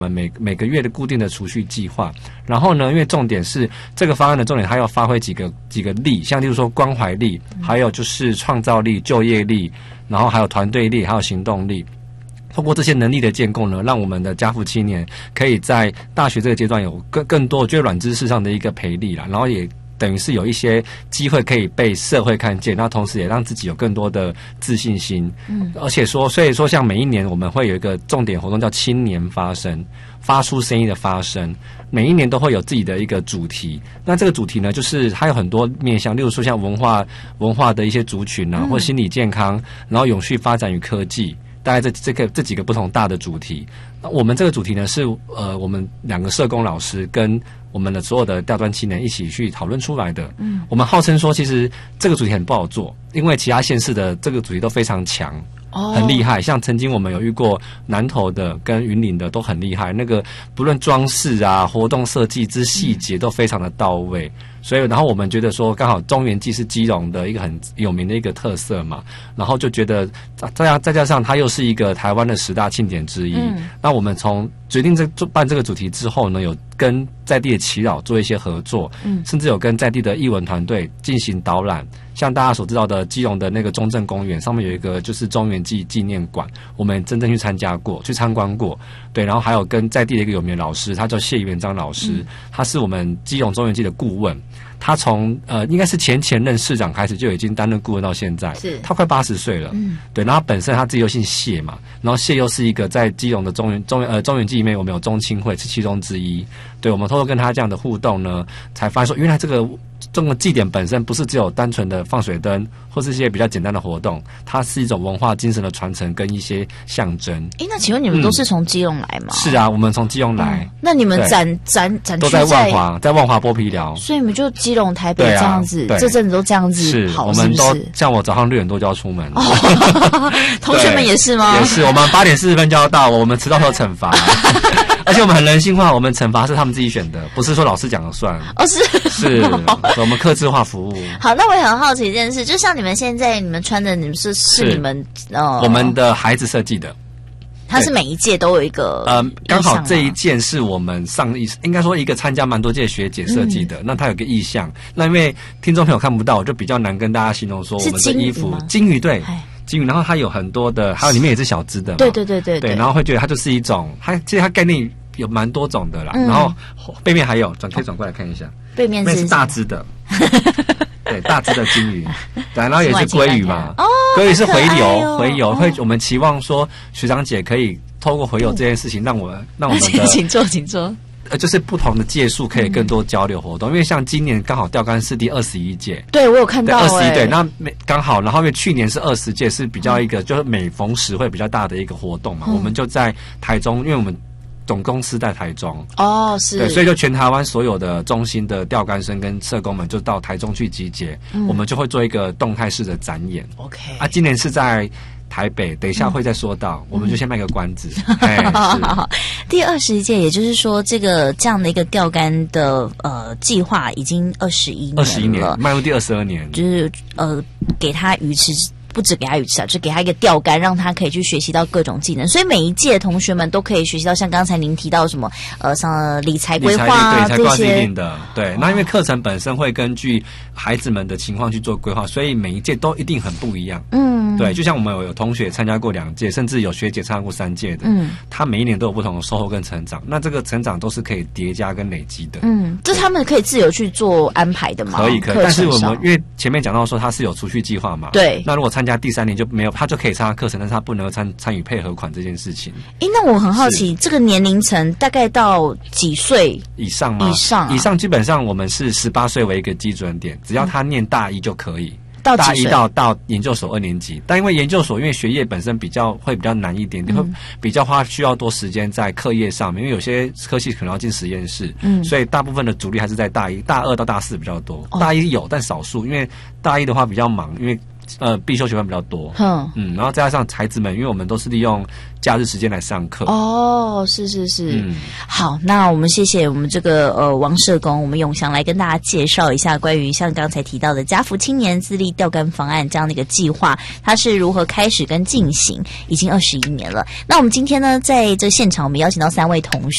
我们每个月的固定的储蓄计划，然后呢，因为重点是这个方案的重点，它要发挥几个力，像例如说关怀力，还有就是创造力、就业力，然后还有团队力，还有行动力。通过这些能力的建构呢，让我们的家父青年可以在大学这个阶段有更多，我觉得软知识上的一个培力啦，然后也等于是有一些机会可以被社会看见，那同时也让自己有更多的自信心。而且所以说像每一年我们会有一个重点活动叫青年发声，发出声音的发声，每一年都会有自己的一个主题。那这个主题呢，就是它有很多面向，例如说像文化的一些族群啊，或心理健康，然后永续发展与科技。大概这几个不同大的主题，我们这个主题呢是我们2个社工老师跟我们的所有的调端青年一起去讨论出来的。我们号称说，其实这个主题很不好做，因为其他县市的这个主题都非常强。很厉害，像曾经我们有遇过南投的跟云林的都很厉害，那个不论装饰啊、活动设计之细节都非常的到位。所以然后我们觉得说，刚好中元祭是基隆的一个很有名的一个特色嘛，然后就觉得再加上它又是一个台湾的10大庆典之一。那我们从决定办这个主题之后呢，有跟在地的耆老做一些合作，甚至有跟在地的艺文团队进行导览。像大家所知道的基隆的那个中正公园上面有一个就是中元祭纪念馆，我们真正去参观过。对，然后还有跟在地的一个有名的老师，他叫谢元章老师，他是我们基隆中元祭的顾问。他从应该是前任市长开始就已经担任顾问到现在，是他快80岁了。对，然后本身他自己又姓谢嘛，然后谢又是一个在基隆的中元祭里面，我们有中青会是其中之一。对，我们透过跟他这样的互动呢，才发现说原来这个祭典本身不是只有单纯的放水灯或是一些比较简单的活动，它是一种文化精神的传承跟一些象征。 那请问你们都是从基隆来吗？ 是啊，我们从基隆来。 那你们展都在万华，在万华剥皮寮， 所以你们就基隆、台北这样子，这阵子都这样子跑， 我们都像我早上6点多就要出门。 同学们也是吗？ 也是，我们8点40分就要到，我们迟到会有惩罚。而且我们很人性化，我们惩罚是他们自己选的，不是说老师讲了算。是，我们客制化服务。 好，那我也很好奇一件事，就像你们现在你们穿的，你们是你们我们的孩子设计的。 它是每一届都有一个刚好这一件是我们应该说一个参加蛮多届学姐设计的，那它有个意象，那因为听众朋友看不到，我就比较难跟大家形容说我们的衣服金鱼对。金鱼，然后它有很多的，还有里面也是小只的嘛，对，然后会觉得它就是一种，其实它概念有蛮多种的啦。然后背面还有可以转过来看一下， 背面是大只的，对，大只的金鱼，对，然后也是鲑鱼嘛，鲑鱼是回游，我们期望说学长姐可以透过回游这件事情，让我们的请坐。 就是不同的届数可以更多交流活动，因为像今年刚好钓竿是第21届， 对我有看到 21对，那刚好，然后因为去年是20届，是比较一个就是每逢10会比较大的一个活动嘛，我们就在台中，因为我们总公司在台中是对，所以就全台湾所有的中心的钓竿生跟社工们就到台中去集结，我们就会做一个动态式的展演。 OK， 今年是在台北，等一下会再说到，我们就先卖个关子。 好，第21届，也就是说，这样的一个钓竿的计划已经21年了， 迈入第22年， 就是给他鱼吃。不只给他鱼吃啊，就给他一个钓竿，让他可以去学习到各种技能。所以每一届同学们都可以学习到，像刚才您提到什么像理财规划这些的。对，那因为课程本身会根据孩子们的情况去做规划，所以每一届都一定很不一样。对，就像我们有同学参加过2届，甚至有学姐参加过3届的。他每一年都有不同的收获跟成长。那这个成长都是可以叠加跟累积的。 这他们可以自由去做安排的吗？ 可以。但是我们因为前面讲到说他是有储蓄计划嘛， 对。 那如果参加第3年就没有，他就可以参加课程，但是他不能参与配合款这件事情。 那我很好奇，这个年龄层大概到几岁以上吗？以上基本上我们是18岁为一个基准点，只要他念大1就可以。大1到研究所2年级，但因为研究所因为学业本身比较难一点，会比较需要多时间在课业上面，因为有些科系可能要进实验室，所以大部分的主力还是在大1、大2到大4比较多。大1有，但少数，因为大1的话比较忙，因为必修学分比较多，然后再加上孩子们，因为我们都是利用假日时间来上课。 哦，是，好，那我们谢谢我们这个王社工，我们永祥来跟大家介绍一下关于像刚才提到的家福青年自立钓竿方案这样的一个计划，它是如何开始跟进行，已经21年了。那我们今天呢，在这现场我们邀请到3位同学。